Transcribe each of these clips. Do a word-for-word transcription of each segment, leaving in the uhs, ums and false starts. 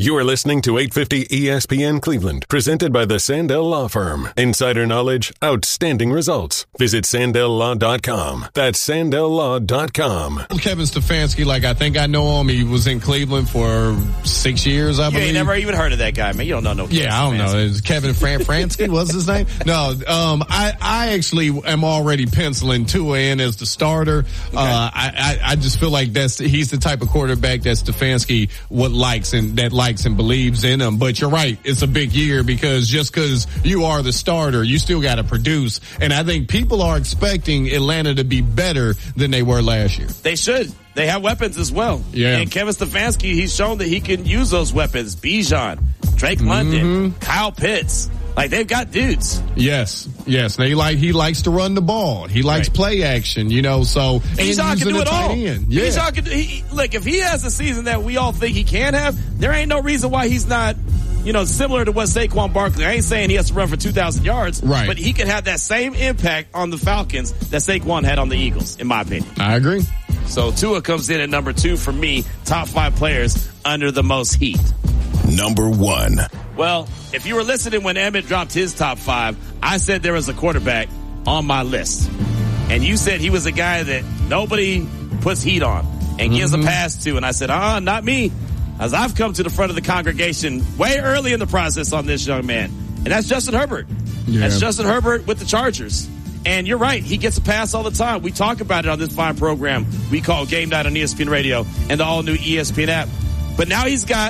You are listening to eight fifty E S P N Cleveland, presented by the Sandell Law Firm. Insider knowledge, outstanding results. Visit Sandell Law dot com. That's Sandell Law dot com. Kevin Stefanski, like I think I know him. He was in Cleveland for six years, I you believe. You ain't never even heard of that guy, man. You don't know no Kevin Yeah, I don't Stefanski. know. Is Kevin Fran- Fransky was his name? No, um, I, I actually am already penciling Tua in as the starter. Okay. Uh, I, I, I just feel like that's, he's the type of quarterback that Stefanski what likes and that likes and believes in him. But you're right. It's a big year because just because you are the starter, you still got to produce. And I think people are expecting Atlanta to be better than they were last year. They should. They have weapons as well. Yeah. And Kevin Stefanski, he's shown that he can use those weapons. Bijan, Drake London, mm-hmm. Kyle Pitts. Like, they've got dudes. Yes, yes. They like, he likes to run the ball. He likes right. play action, you know, so. Bijan can do it all. End. Yeah. Bijan can do, he, look, if he has a season that we all think he can have, there ain't no reason why he's not, you know, similar to what Saquon Barkley. I ain't saying he has to run for two thousand yards. Right. But he could have that same impact on the Falcons that Saquon had on the Eagles, in my opinion. I agree. So Tua comes in at number two for me, top five players under the most heat. Number one. Well, if you were listening when Emmett dropped his top five, I said there was a quarterback on my list. And you said he was a guy that nobody puts heat on and mm-hmm. gives a pass to. And I said, ah, uh, not me. As I've come to the front of the congregation way early in the process on this young man. And that's Justin Herbert. Yeah. That's Justin Herbert with the Chargers. And you're right. He gets a pass all the time. We talk about it on this fine program we call Game Night on E S P N Radio and the all-new E S P N app. But now he's got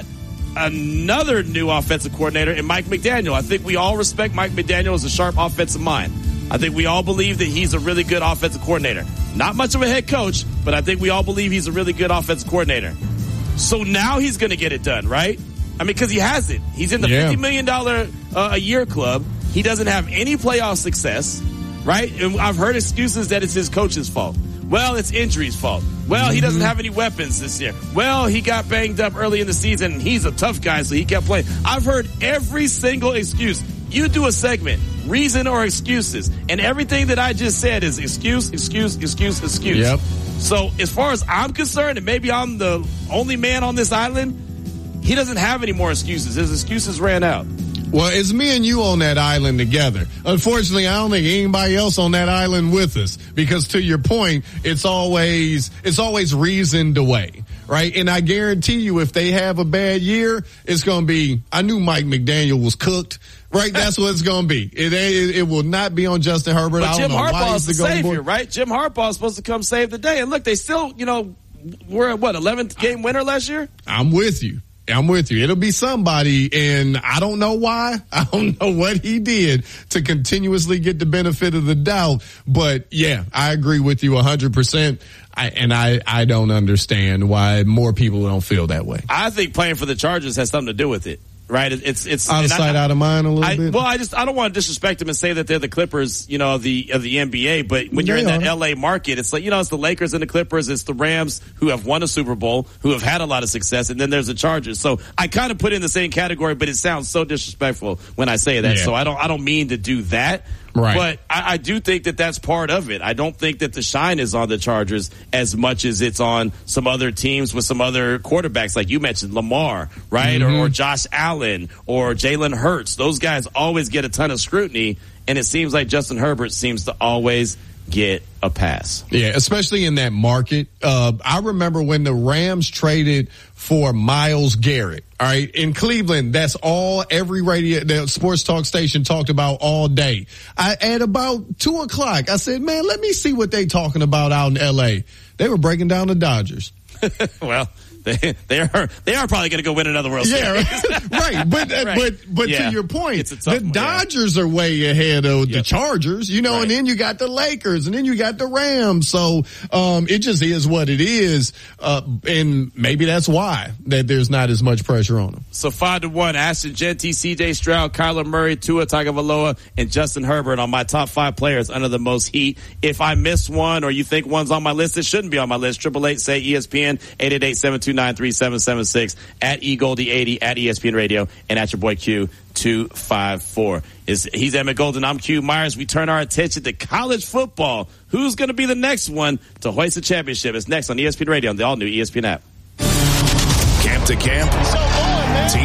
another new offensive coordinator in Mike McDaniel. I think we all respect Mike McDaniel as a sharp offensive mind. I think we all believe that he's a really good offensive coordinator. Not much of a head coach, but I think we all believe he's a really good offensive coordinator. So now he's going to get it done, right? I mean, because he has it. He's in the yeah. fifty million dollars uh, a year club. He doesn't have any playoff success, right? And I've heard excuses that it's his coach's fault. Well, it's injury's fault. Well, mm-hmm. he doesn't have any weapons this year. Well, he got banged up early in the season, and he's a tough guy, so he kept playing. I've heard every single excuse. You do a segment, reason or excuses, and everything that I just said is excuse, excuse, excuse, excuse. Yep. So as far as I'm concerned, and maybe I'm the only man on this island, he doesn't have any more excuses. His excuses ran out. Well, it's me and you on that island together. Unfortunately, I don't think anybody else on that island with us because to your point, it's always, it's always reasoned away, right? And I guarantee you if they have a bad year, it's going to be, I knew Mike McDaniel was cooked, right? That's what it's going to be. It, it, it will not be on Justin Herbert. But I don't Jim know why Harbaugh's he's the the savior, board. right? Jim Harbaugh's supposed to come save the day. And look, they still, you know, we're at what, eleventh game winner last year? I'm with you. I'm with you. It'll be somebody, and I don't know why. I don't know what he did to continuously get the benefit of the doubt. But, yeah, I agree with you one hundred percent. I, and I, I don't understand why more people don't feel that way. I think playing for the Chargers has something to do with it. Right, it's it's out of sight, I, out of mind a little I, bit. Well, I just I don't want to disrespect them and say that they're the Clippers, you know, of the of the N B A. But when you're in that L A market, it's like, you know, it's the Lakers and the Clippers, it's the Rams who have won a Super Bowl, who have had a lot of success, and then there's the Chargers. So I kind of put in the same category, but it sounds so disrespectful when I say that. Yeah. So I don't I don't mean to do that. Right. But I, I do think that that's part of it. I don't think that the shine is on the Chargers as much as it's on some other teams with some other quarterbacks, like you mentioned, Lamar, right? Mm-hmm. Or, or Josh Allen or Jalen Hurts. Those guys always get a ton of scrutiny, and it seems like Justin Herbert seems to always get a pass. Yeah, especially in that market. Uh, I remember when the Rams traded for Myles Garrett. All right. In Cleveland, that's all every radio, the sports talk station talked about all day. I, at about two o'clock, I said, man, let me see what they talking about out in L A. They were breaking down the Dodgers. Well, They, they are they are probably going to go win another World Series. Yeah, right. right. But uh, right. but but yeah. to your point, the one, Dodgers yeah. are way ahead of yep. the Chargers, you know, right. and then you got the Lakers, and then you got the Rams. So um it just is what it is, uh, and maybe that's why that there's not as much pressure on them. So five to one, Ashton Genty, C J Stroud, Kyler Murray, Tua Tagovailoa, and Justin Herbert on my top five players under the most heat. If I miss one or you think one's on my list, it shouldn't be on my list. Triple eight say E S P N, eight eight eight seven two nine three seven seven six, at E Goldie eighty, at E S P N Radio, and at your boy Q two five four. Is he's Emmett Golden, I'm Q Myers. We turn our attention to college football. Who's going to be the next one to hoist the championship? It's next on E S P N Radio on the all new E S P N app. Camp to camp. So on, man.